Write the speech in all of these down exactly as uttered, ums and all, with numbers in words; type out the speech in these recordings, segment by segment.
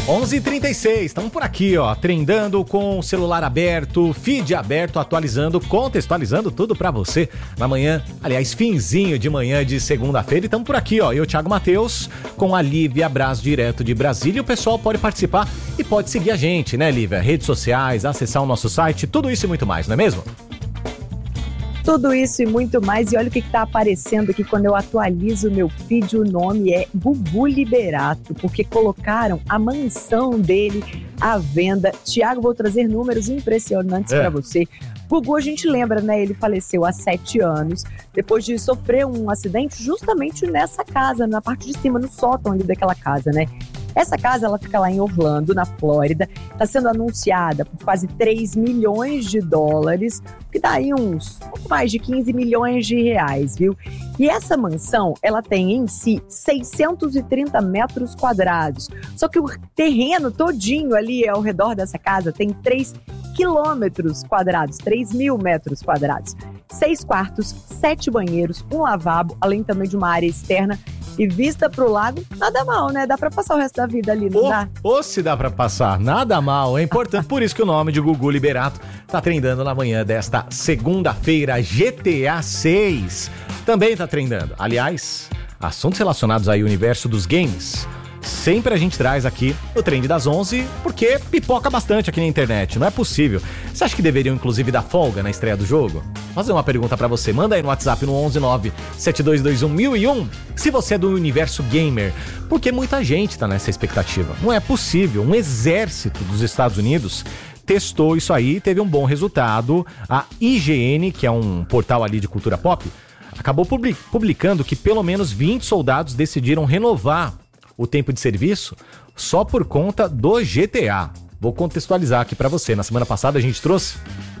onze e trinta e seis, estamos por aqui, ó, trendando com o celular aberto, feed aberto, atualizando, contextualizando tudo pra você na manhã, aliás, finzinho de manhã de segunda-feira, e estamos por aqui, ó, eu, Thiago Matheus, com a Lívia Braz, direto de Brasília, e o pessoal pode participar e pode seguir a gente, né, Lívia? Redes sociais, acessar o nosso site, tudo isso e muito mais, não é mesmo? Tudo isso e muito mais, e olha o que está aparecendo aqui quando eu atualizo o meu feed, o nome é Gugu Liberato, porque colocaram a mansão dele à venda. Tiago, vou trazer números impressionantes é. para você. Gugu, a gente lembra, né? Ele faleceu há sete anos, depois de sofrer um acidente justamente nessa casa, na parte de cima, no sótão ali daquela casa, né? Essa casa, ela fica lá em Orlando, na Flórida, está sendo anunciada por quase três milhões de dólares, que dá aí uns pouco mais de quinze milhões de reais, viu? E essa mansão, ela tem em si seiscentos e trinta metros quadrados, só que o terreno todinho ali ao redor dessa casa tem três quilômetros quadrados, três mil metros quadrados. Seis quartos, sete banheiros, um lavabo, além também de uma área externa e vista pro lago. Nada mal, né? Dá pra passar o resto da vida ali, não ou, dá? Ou se dá pra passar, nada mal. É importante, por isso que o nome de Gugu Liberato tá trendando na manhã desta segunda-feira. G T A seis também tá trendando. Aliás, assuntos relacionados aí ao universo dos games, sempre a gente traz aqui o Trend das onze, porque pipoca bastante aqui na internet, não é possível. Você acha que deveriam inclusive dar folga na estreia do jogo? Vou fazer uma pergunta pra você, manda aí no WhatsApp no onze nove sete dois dois um mil e um, se você é do universo gamer, porque muita gente tá nessa expectativa. Não é possível, um exército dos Estados Unidos testou isso aí e teve um bom resultado. A I G N, que é um portal ali de cultura pop, acabou publicando que pelo menos vinte soldados decidiram renovar o tempo de serviço só por conta do G T A. Vou contextualizar aqui pra você. Na semana passada a gente trouxe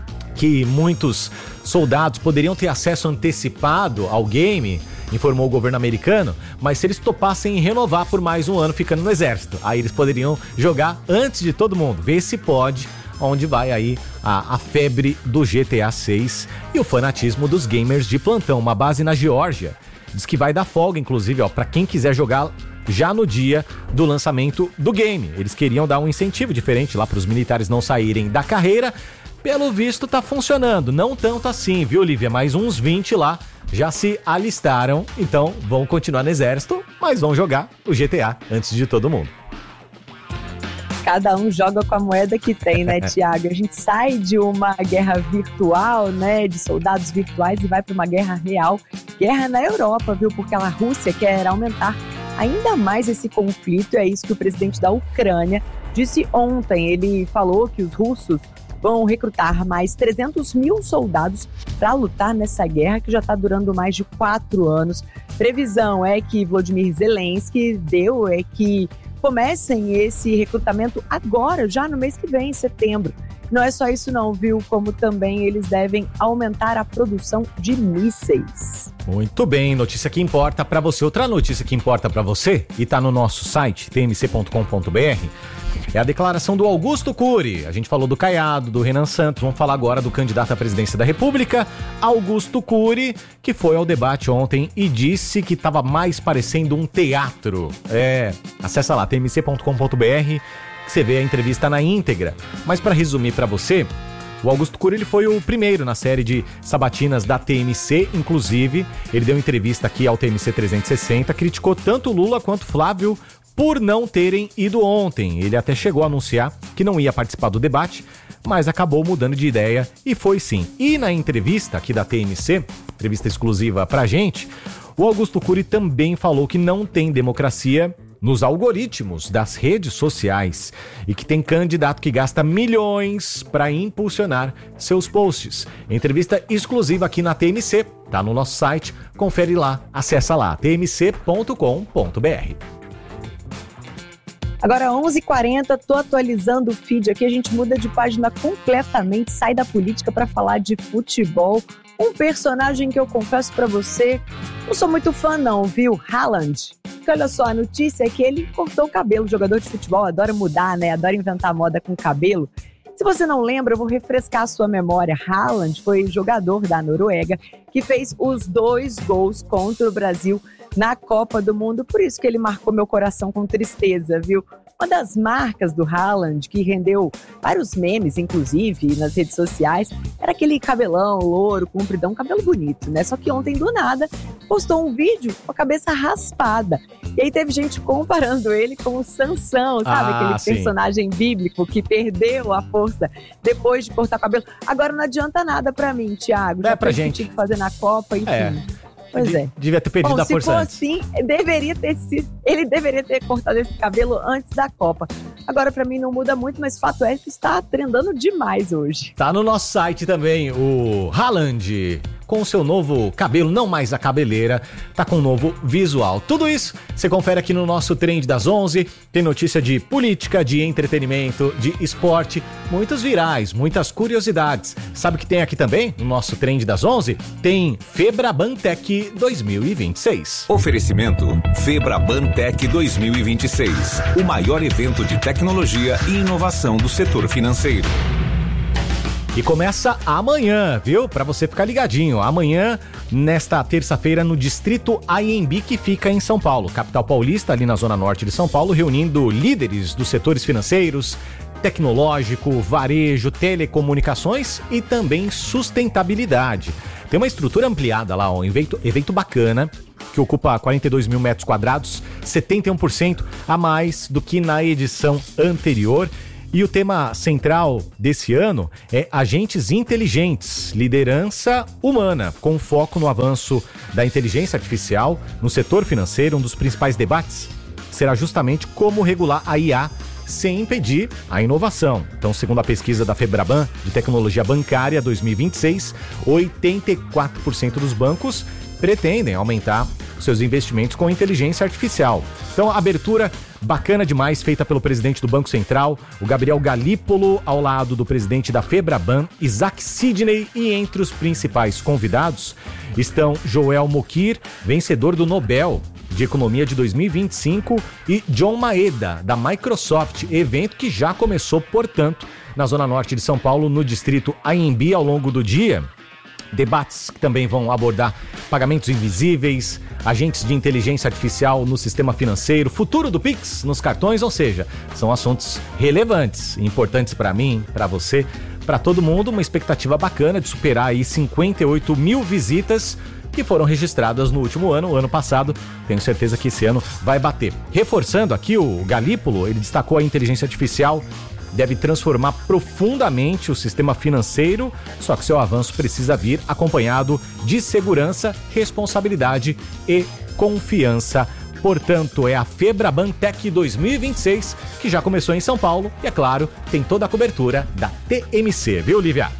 que muitos soldados poderiam ter acesso antecipado ao game, informou o governo americano, mas se eles topassem renovar por mais um ano ficando no exército, aí eles poderiam jogar antes de todo mundo. Vê se pode, onde vai aí a, a febre do G T A seis e o fanatismo dos gamers de plantão. Uma base na Geórgia diz que vai dar folga, inclusive, ó, pra quem quiser jogar já no dia do lançamento do game. Eles queriam dar um incentivo diferente lá para os militares não saírem da carreira. Pelo visto tá funcionando, não tanto assim, viu, Lívia? Mais uns vinte lá já se alistaram, então vão continuar no exército, mas vão jogar o G T A antes de todo mundo. Cada um joga com a moeda que tem, né, Tiago? A gente sai de uma guerra virtual, né, de soldados virtuais, e vai para uma guerra real. Guerra na Europa, viu? Porque a Rússia quer aumentar ainda mais esse conflito. É isso que o presidente da Ucrânia disse ontem. Ele falou que os russos vão recrutar mais trezentos mil soldados para lutar nessa guerra que já está durando mais de quatro anos. Previsão é que Volodymyr Zelensky deu é que comecem esse recrutamento agora, já no mês que vem, em setembro. Não é só isso não, viu? Como também eles devem aumentar a produção de mísseis. Muito bem, notícia que importa pra você. Outra notícia que importa pra você, e tá no nosso site, t m c ponto com ponto b r, é a declaração do Augusto Cury. A gente falou do Caiado, do Renan Santos, vamos falar agora do candidato à presidência da República, Augusto Cury, que foi ao debate ontem e disse que estava mais parecendo um teatro. É, acessa lá, t m c ponto com ponto b r, que você vê a entrevista na íntegra. Mas para resumir para você, o Augusto Cury ele foi o primeiro na série de sabatinas da T M C, inclusive ele deu entrevista aqui ao T M C trezentos e sessenta, criticou tanto Lula quanto Flávio por não terem ido ontem. Ele até chegou a anunciar que não ia participar do debate, mas acabou mudando de ideia e foi sim. E na entrevista aqui da T M C, entrevista exclusiva pra gente, o Augusto Cury também falou que não tem democracia nos algoritmos das redes sociais e que tem candidato que gasta milhões para impulsionar seus posts. Entrevista exclusiva aqui na T M C, tá no nosso site, confere lá, acessa lá, t m c ponto com ponto b r. Agora onze e quarenta, tô atualizando o feed aqui, a gente muda de página completamente, sai da política para falar de futebol. Um personagem que eu confesso para você, não sou muito fã não, viu? Haaland. Porque olha só, a notícia é que ele cortou o cabelo. O jogador de futebol adora mudar, né? Adora inventar moda com cabelo. Se você não lembra, eu vou refrescar a sua memória. Haaland foi jogador da Noruega que fez os dois gols contra o Brasil na Copa do Mundo. Por isso que ele marcou meu coração com tristeza, viu? Uma das marcas do Haaland, que rendeu vários memes, inclusive, nas redes sociais, era aquele cabelão louro, compridão, cabelo bonito, né? Só que ontem, do nada, postou um vídeo com a cabeça raspada. E aí teve gente comparando ele com o Sansão, sabe? Ah, aquele sim. personagem bíblico que perdeu a força depois de cortar o cabelo. Agora não adianta nada pra mim, Thiago. Já É pra fez o que gente. tinha que fazer na Copa, enfim. É. Pois é. Devia ter perdido Bom, a se força for antes. assim, deveria ter sido, ele deveria ter cortado esse cabelo antes da Copa. Agora, pra mim, não muda muito, mas fato é que está trendando demais hoje. Tá no nosso site também, o Haaland, com o seu novo cabelo, não mais a cabeleira, tá com um novo visual. Tudo isso você confere aqui no nosso Trend das onze. Tem notícia de política, de entretenimento, de esporte, muitos virais, muitas curiosidades. Sabe o que tem aqui também no nosso Trend das onze? Tem Febraban Tech dois mil e vinte e seis. Oferecimento Febraban Tech dois mil e vinte e seis, o maior evento de tecnologia e inovação do setor financeiro. E começa amanhã, viu? Pra você ficar ligadinho. Amanhã, nesta terça-feira, no Distrito A M B, que fica em São Paulo, capital paulista, ali na zona norte de São Paulo, reunindo líderes dos setores financeiros, tecnológico, varejo, telecomunicações e também sustentabilidade. Tem uma estrutura ampliada lá, um evento, evento bacana, que ocupa quarenta e dois mil metros quadrados, setenta e um por cento a mais do que na edição anterior. E o tema central desse ano é agentes inteligentes, liderança humana, com foco no avanço da inteligência artificial no setor financeiro. Um dos principais debates será justamente como regular a I A sem impedir a inovação. Então, segundo a pesquisa da Febraban de Tecnologia Bancária dois mil e vinte e seis, oitenta e quatro por cento dos bancos pretendem aumentar seus investimentos com inteligência artificial. Então, a abertura bacana demais, feita pelo presidente do Banco Central, o Gabriel Galípolo, ao lado do presidente da Febraban, Isaac Sidney, e entre os principais convidados estão Joel Mokyr, vencedor do Nobel de Economia de dois mil e vinte e cinco, e John Maeda, da Microsoft, evento que já começou, portanto, na zona norte de São Paulo, no distrito A M B, ao longo do dia. Debates que também vão abordar pagamentos invisíveis, agentes de inteligência artificial no sistema financeiro, futuro do Pix nos cartões, ou seja, são assuntos relevantes, importantes para mim, para você, para todo mundo. Uma expectativa bacana de superar aí cinquenta e oito mil visitas que foram registradas no último ano, o ano passado. Tenho certeza que esse ano vai bater. Reforçando aqui, o Galípolo, ele destacou a inteligência artificial deve transformar profundamente o sistema financeiro, só que seu avanço precisa vir acompanhado de segurança, responsabilidade e confiança. Portanto, é a Febraban Tech dois mil e vinte e seis que já começou em São Paulo e, é claro, tem toda a cobertura da T M C, viu, Lívia?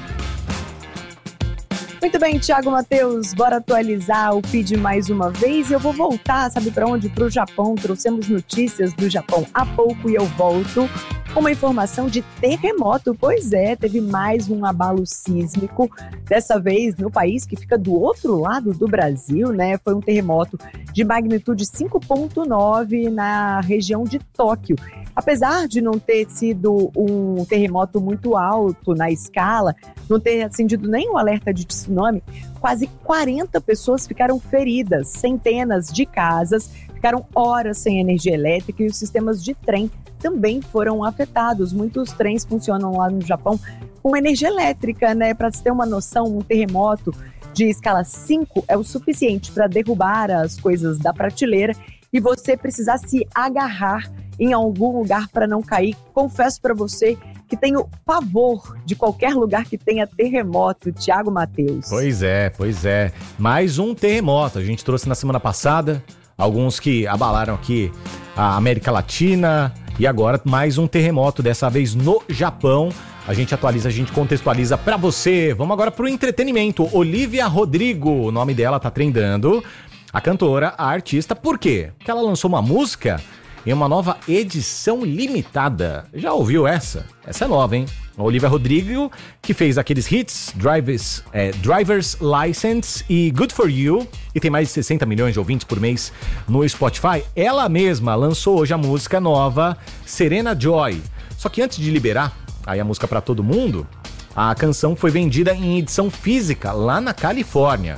Muito bem, Thiago Matheus, bora atualizar o feed mais uma vez. Eu vou voltar, sabe para onde? Para o Japão. Trouxemos notícias do Japão há pouco e eu volto com uma informação de terremoto. Pois é, teve mais um abalo sísmico, dessa vez no país que fica do outro lado do Brasil, né? Foi um terremoto de magnitude cinco ponto nove na região de Tóquio. Apesar de não ter sido um terremoto muito alto na escala, não ter acendido nenhum alerta de tsunami, quase quarenta pessoas ficaram feridas, centenas de casas ficaram horas sem energia elétrica e os sistemas de trem também foram afetados. Muitos trens funcionam lá no Japão com energia elétrica, né? Para se ter uma noção, um terremoto de escala cinco é o suficiente para derrubar as coisas da prateleira e você precisar se agarrar em algum lugar para não cair. Confesso para você que tenho pavor de qualquer lugar que tenha terremoto, Thiago Matheus. Pois é, pois é. Mais um terremoto. A gente trouxe na semana passada alguns que abalaram aqui a América Latina e agora mais um terremoto, dessa vez no Japão. A gente atualiza, a gente contextualiza para você. Vamos agora pro entretenimento. Olivia Rodrigo, o nome dela tá trendando. A cantora, a artista, por quê? Porque ela lançou uma música em uma nova edição limitada. Já ouviu essa? Essa é nova, hein? A Olivia Rodrigo, que fez aqueles hits, Drivers, é, Driver's License e Good For You, e tem mais de sessenta milhões de ouvintes por mês no Spotify. Ela mesma lançou hoje a música nova, Serena Joy. Só que antes de liberar aí a música para todo mundo, a canção foi vendida em edição física lá na Califórnia.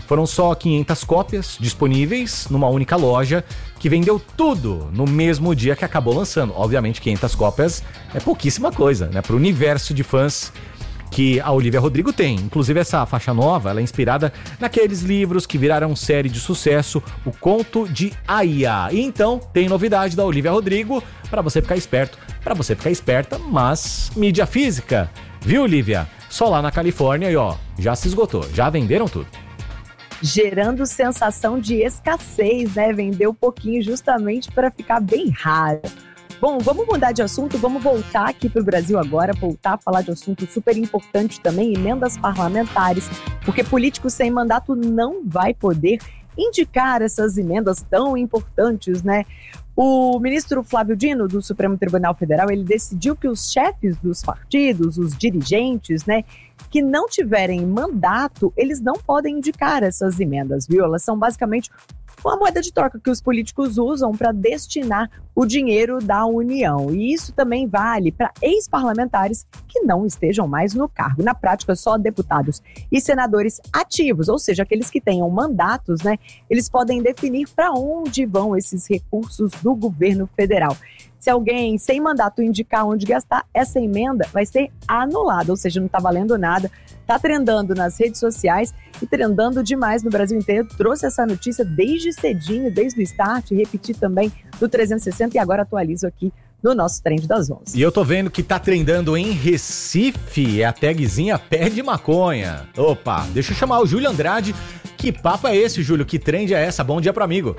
Foram só quinhentas cópias disponíveis numa única loja que vendeu tudo no mesmo dia que acabou lançando. Obviamente, quinhentas cópias é pouquíssima coisa, né? Para o universo de fãs que a Olivia Rodrigo tem. Inclusive, essa faixa nova, ela é inspirada naqueles livros que viraram série de sucesso, O Conto de Aya. E então, tem novidade da Olivia Rodrigo para você ficar esperto, para você ficar esperta, mas mídia física, viu, Olivia? Só lá na Califórnia e ó, já se esgotou, já venderam tudo. Gerando sensação de escassez, né? Vendeu um pouquinho justamente para ficar bem raro. Bom, vamos mudar de assunto, vamos voltar aqui para o Brasil agora, voltar a falar de assunto super importante também, emendas parlamentares, porque político sem mandato não vai poder indicar essas emendas tão importantes, né? O ministro Flávio Dino, do Supremo Tribunal Federal, ele decidiu que os chefes dos partidos, os dirigentes, né, que não tiverem mandato, eles não podem indicar essas emendas, viu? Elas são basicamente uma moeda de troca que os políticos usam para destinar o dinheiro da União. E isso também vale para ex-parlamentares que não estejam mais no cargo. Na prática, só deputados e senadores ativos, ou seja, aqueles que tenham mandatos, né, eles podem definir para onde vão esses recursos do governo federal. Se alguém sem mandato indicar onde gastar, essa emenda vai ser anulada, ou seja, não está valendo nada. Está trendando nas redes sociais e trendando demais no Brasil inteiro. Trouxe essa notícia desde cedinho, desde o start, repeti também no trezentos e sessenta e agora atualizo aqui no nosso Trend das onze. E eu tô vendo que tá trendando em Recife, é a tagzinha Pé de Maconha. Opa, deixa eu chamar o Júlio Andrade. Que papo é esse, Júlio? Que trend é essa? Bom dia pro amigo.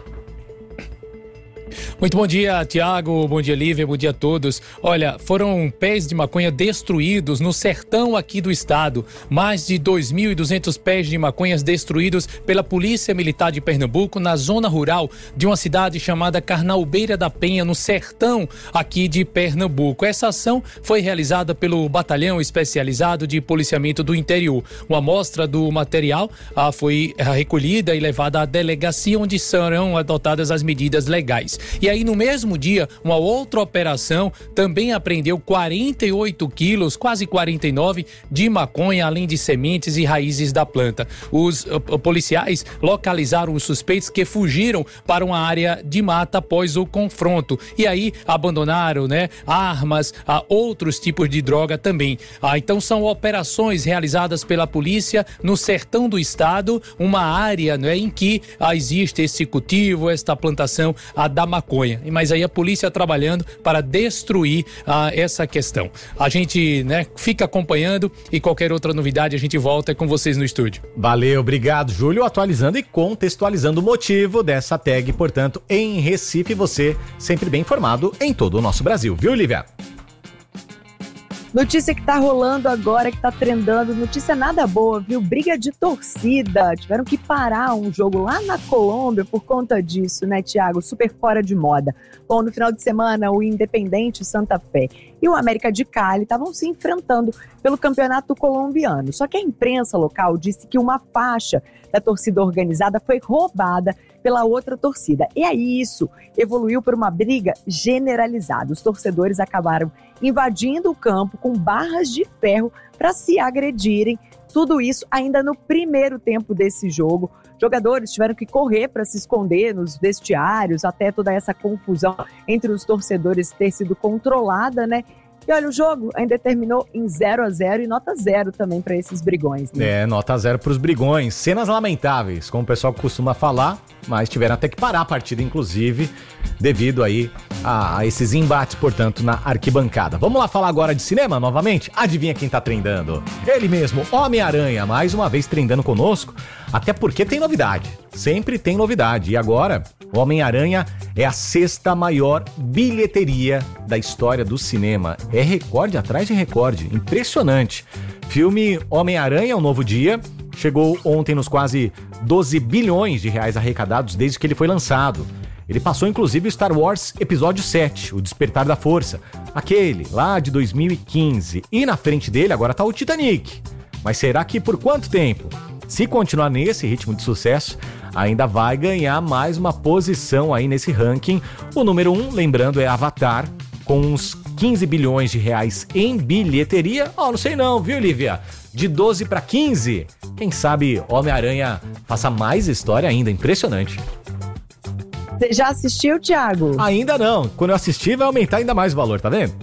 Muito bom dia, Tiago, bom dia, Lívia, bom dia a todos. Olha, foram pés de maconha destruídos no sertão aqui do estado. Mais de dois mil e duzentos pés de maconhas destruídos pela Polícia Militar de Pernambuco na zona rural de uma cidade chamada Carnaubeira da Penha, no sertão aqui de Pernambuco. Essa ação foi realizada pelo Batalhão Especializado de Policiamento do Interior. Uma amostra do material ah, foi recolhida e levada à delegacia, onde serão adotadas as medidas legais. E aí, no mesmo dia, uma outra operação também apreendeu quarenta e oito quilos, quase quarenta e nove, de maconha, além de sementes e raízes da planta. Os uh, policiais localizaram os suspeitos que fugiram para uma área de mata após o confronto. E aí, abandonaram, né, armas, uh, outros tipos de droga também. Ah, então, são operações realizadas pela polícia no sertão do estado, uma área, né, em que ah, existe esse cultivo, esta plantação ah, da maconha. Mas aí a polícia trabalhando para destruir ah, essa questão. A gente, né, fica acompanhando e qualquer outra novidade a gente volta com vocês no estúdio. Valeu, obrigado, Júlio. Atualizando e contextualizando o motivo dessa tag, portanto, em Recife, você sempre bem informado em todo o nosso Brasil, viu, Lívia? Notícia que tá rolando agora, que tá trendando, notícia nada boa, viu? Briga de torcida, tiveram que parar um jogo lá na Colômbia por conta disso, né, Tiago? Super fora de moda. Bom, no final de semana, o Independente Santa Fé e o América de Cali estavam se enfrentando pelo campeonato colombiano. Só que a imprensa local disse que uma faixa da torcida organizada foi roubada pela outra torcida. E aí isso evoluiu para uma briga generalizada. Os torcedores acabaram invadindo o campo com barras de ferro para se agredirem. Tudo isso ainda no primeiro tempo desse jogo. Jogadores tiveram que correr para se esconder nos vestiários, até toda essa confusão entre os torcedores ter sido controlada, né? E olha, o jogo ainda terminou em zero a zero e nota zero também para esses brigões, né? É, nota zero para os brigões. Cenas lamentáveis, como o pessoal costuma falar, mas tiveram até que parar a partida, inclusive, devido aí a, a esses embates, portanto, na arquibancada. Vamos lá falar agora de cinema novamente? Adivinha quem tá trendando? Ele mesmo, Homem-Aranha, mais uma vez trendando conosco, até porque tem novidade. Sempre tem novidade. E agora, o Homem-Aranha é a sexta maior bilheteria da história do cinema. É recorde atrás de recorde. Impressionante. Filme Homem-Aranha, Um Novo Dia, chegou ontem nos quase doze bilhões de reais arrecadados desde que ele foi lançado. Ele passou inclusive o Star Wars Episódio sete, O Despertar da Força, aquele lá de dois mil e quinze. E na frente dele agora tá o Titanic. Mas será que por quanto tempo? Se continuar nesse ritmo de sucesso, ainda vai ganhar mais uma posição aí nesse ranking. O número um, lembrando, é Avatar, com uns quinze bilhões de reais em bilheteria. Ó, oh, não sei não, viu, Lívia? De doze para quinze. Quem sabe Homem-Aranha faça mais história ainda. Impressionante. Você já assistiu, Thiago? Ainda não. Quando eu assistir, vai aumentar ainda mais o valor, tá vendo?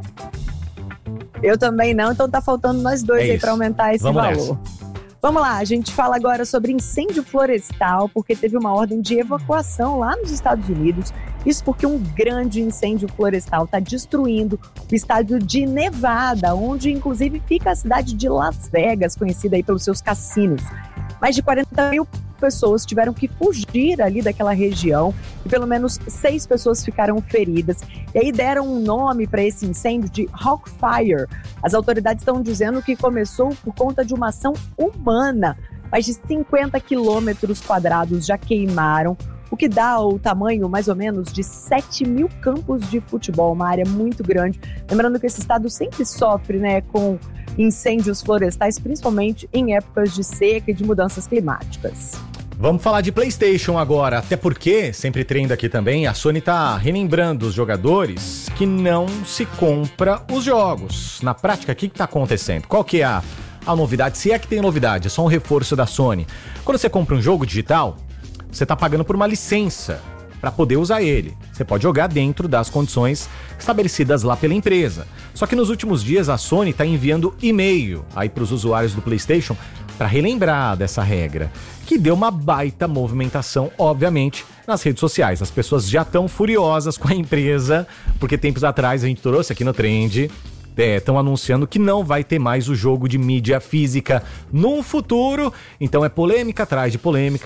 Eu também não, então tá faltando nós dois é aí para aumentar esse Vamos valor. Nessa. Vamos lá, a gente fala agora sobre incêndio florestal, porque teve uma ordem de evacuação lá nos Estados Unidos. Isso porque um grande incêndio florestal está destruindo o estado de Nevada, onde inclusive fica a cidade de Las Vegas, conhecida aí pelos seus cassinos. Mais de quarenta mil pessoas tiveram que fugir ali daquela região e pelo menos seis pessoas ficaram feridas. E aí deram um nome para esse incêndio de Hawk Fire. As autoridades estão dizendo que começou por conta de uma ação humana. Mais de cinquenta quilômetros quadrados já queimaram, o que dá o tamanho mais ou menos de sete mil campos de futebol, uma área muito grande. Lembrando que esse estado sempre sofre, né, com incêndios florestais, principalmente em épocas de seca e de mudanças climáticas. Vamos falar de PlayStation agora, até porque, sempre treinando aqui também, a Sony tá relembrando os jogadores que não se compra os jogos. Na prática, o que que tá acontecendo? Qual que é a, a novidade? Se é que tem novidade, é só um reforço da Sony. Quando você compra um jogo digital, você tá pagando por uma licença para poder usar ele. Você pode jogar dentro das condições estabelecidas lá pela empresa. Só que nos últimos dias a Sony está enviando e-mail aí para os usuários do PlayStation para relembrar dessa regra, que deu uma baita movimentação, obviamente, nas redes sociais. As pessoas já estão furiosas com a empresa, porque tempos atrás a gente trouxe aqui no Trend, estão é, anunciando que não vai ter mais o jogo de mídia física no futuro. Então é polêmica atrás de polêmica.